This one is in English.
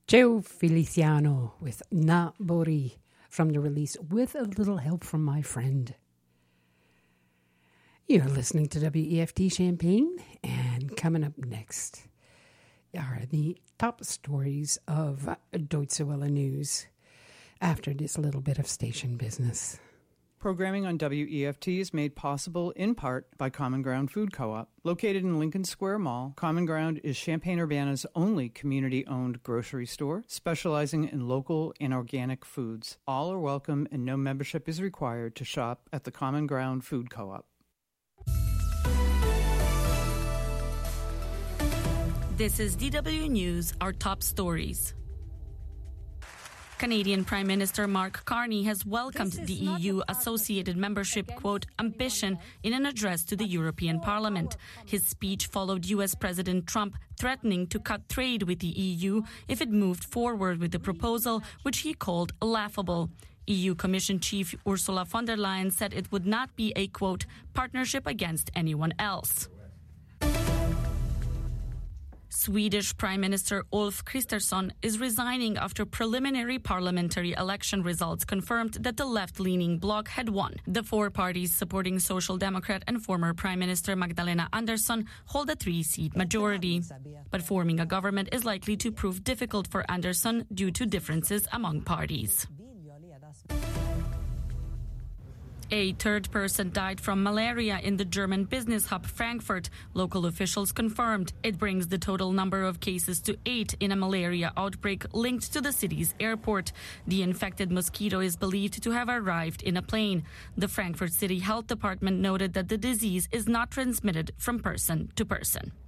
Joe Feliciano with Na Bori from the release With a Little Help from My Friend. You're listening to WEFT Champaign, and coming up next are the top stories of Deutsche Welle News after this little bit of station business. Programming on WEFT is made possible in part by Common Ground Food Co-op. Located in Lincoln Square Mall, Common Ground is Champaign-Urbana's only community-owned grocery store, specializing in local and organic foods. All are welcome and no membership is required to shop at the Common Ground Food Co-op. This is DW News, our top stories. Canadian Prime Minister Mark Carney has welcomed the EU-associated membership, quote, ambition in an address to the European Parliament. His speech followed U.S. President Trump threatening to cut trade with the EU if it moved forward with the proposal, which he called laughable. EU Commission Chief Ursula von der Leyen said it would not be a, quote, partnership against anyone else. Swedish Prime Minister Ulf Kristersson is resigning after preliminary parliamentary election results confirmed that the left-leaning bloc had won. The four parties supporting Social Democrat and former Prime Minister Magdalena Andersson hold a 3-seat majority. But forming a government is likely to prove difficult for Andersson due to differences among parties. A third person died from malaria in the German business hub Frankfurt, local officials confirmed. It brings the total number of cases to 8 in a malaria outbreak linked to the city's airport. The infected mosquito is believed to have arrived in a plane. The Frankfurt City Health Department noted that the disease is not transmitted from person to person.